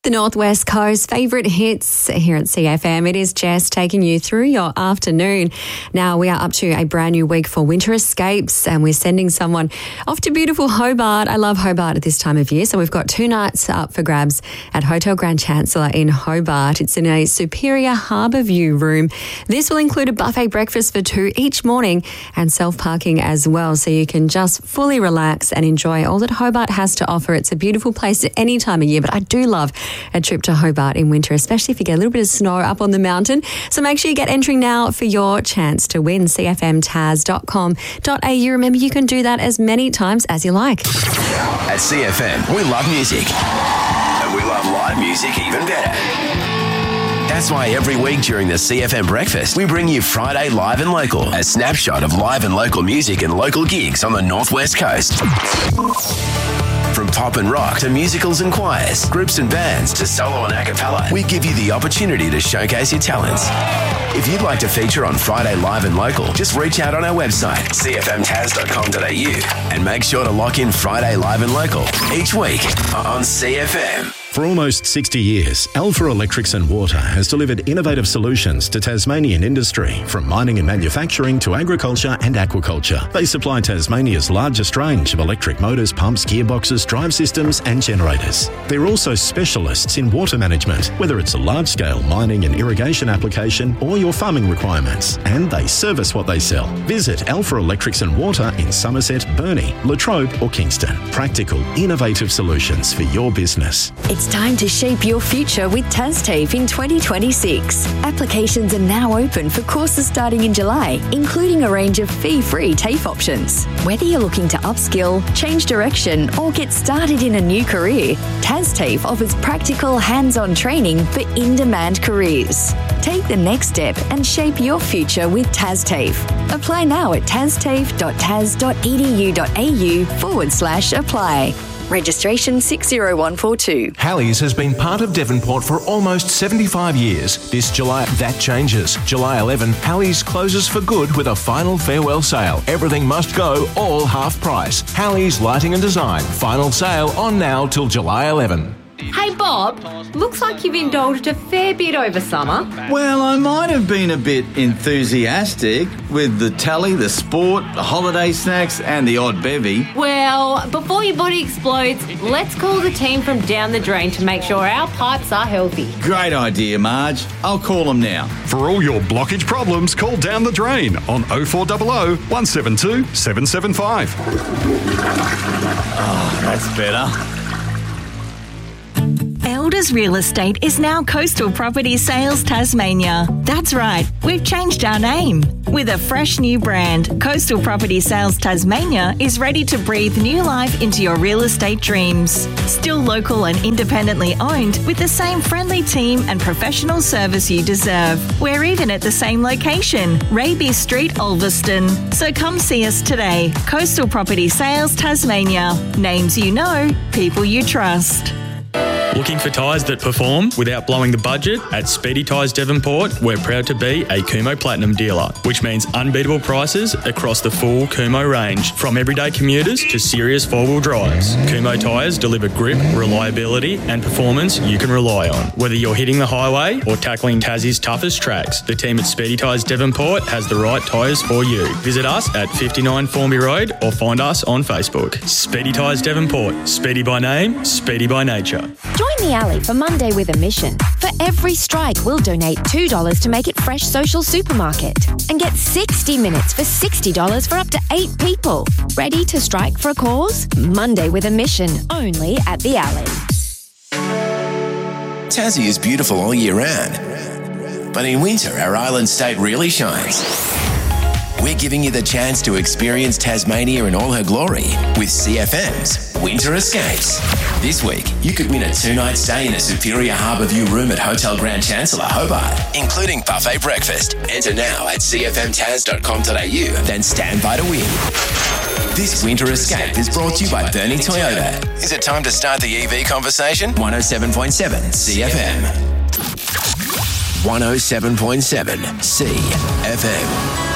The Northwest Coast favourite hits here at CFM. It is Jess taking you through your afternoon. Now we are up to a brand new week for winter escapes and we're sending someone off to beautiful Hobart. I love Hobart at this time of year. So we've got 2 nights up for grabs at Hotel Grand Chancellor in Hobart. It's in a superior harbour view room. This will include a buffet breakfast for 2 each morning and self-parking as well. So you can just fully relax and enjoy all that Hobart has to offer. It's a beautiful place at any time of year, but I do love a trip to Hobart in winter, especially if you get a little bit of snow up on the mountain. So make sure you get entering now for your chance to win. cfmtaz.com.au. Remember, you can do that as many times as you like. At CFM, we love music. And we love live music even better. That's why every week during the CFM Breakfast, we bring you Friday Live and Local, a snapshot of live and local music and local gigs on the Northwest Coast. From pop and rock to musicals and choirs, groups and bands to solo and a cappella, we give you the opportunity to showcase your talents. If you'd like to feature on Friday Live and Local, just reach out on our website, cfmtaz.com.au, and make sure to lock in Friday Live and Local each week on CFM. For almost 60 years, Alpha Electrics and Water has delivered innovative solutions to Tasmanian industry, from mining and manufacturing to agriculture and aquaculture. They supply Tasmania's largest range of electric motors, pumps, gearboxes, drive systems and generators. They're also specialists in water management, whether it's a large-scale mining and irrigation application or your farming requirements, and they service what they sell. Visit Alpha Electrics and Water in Somerset, Burnie, Latrobe or Kingston. Practical, innovative solutions for your business. It's time to shape your future with TasTAFE in 2026. Applications are now open for courses starting in July, including a range of fee-free TAFE options. Whether you're looking to upskill, change direction, or get started in a new career, TasTAFE offers practical, hands-on training for in-demand careers. Take the next step and shape your future with TasTAFE. Apply now at tastafe.tas.edu.au/apply. Registration 60142. Halleys has been part of Devonport for almost 75 years. This July, that changes. July 11, Halleys closes for good with a final farewell sale. Everything must go, all half price. Halleys Lighting and Design. Final sale on now till July 11. Hey Bob, looks like you've indulged a fair bit over summer. Well, I might have been a bit enthusiastic with the telly, the sport, the holiday snacks and the odd bevy. Well, before your body explodes, let's call the team from Down the Drain to make sure our pipes are healthy. Great idea, Marge. I'll call them now. For all your blockage problems, call Down the Drain on 0400 172 775. Oh, that's better. Elders Real Estate is now Coastal Property Sales Tasmania. That's right, we've changed our name. With a fresh new brand, Coastal Property Sales Tasmania is ready to breathe new life into your real estate dreams. Still local and independently owned, with the same friendly team and professional service you deserve. We're even at the same location, Raby Street, Ulverston. So come see us today. Coastal Property Sales Tasmania. Names you know, people you trust. Looking for tyres that perform without blowing the budget? At Speedy Tyres Devonport, we're proud to be a Kumho Platinum dealer, which means unbeatable prices across the full Kumho range, from everyday commuters to serious four-wheel drives. Kumho tyres deliver grip, reliability and performance you can rely on. Whether you're hitting the highway or tackling Tassie's toughest tracks, the team at Speedy Tyres Devonport has the right tyres for you. Visit us at 59 Formby Road or find us on Facebook. Speedy Tyres Devonport. Speedy by name, speedy by nature. Join the Alley for Monday with a mission. For every strike, we'll donate $2 to Make It Fresh Social Supermarket. And get 60 minutes for $60 for up to 8 people. Ready to strike for a cause? Monday with a mission, only at the Alley. Tassie is beautiful all year round, but in winter our island state really shines. We're giving you the chance to experience Tasmania in all her glory with CFM's Winter Escapes. This week, you could win a 2-night stay in a superior harbour view room at Hotel Grand Chancellor, Hobart, including buffet breakfast. Enter now at cfmtaz.com.au, then stand by to win. This Winter Escape is brought to you by Burnie Toyota. Is it time to start the EV conversation? 107.7 CFM. 107.7 CFM.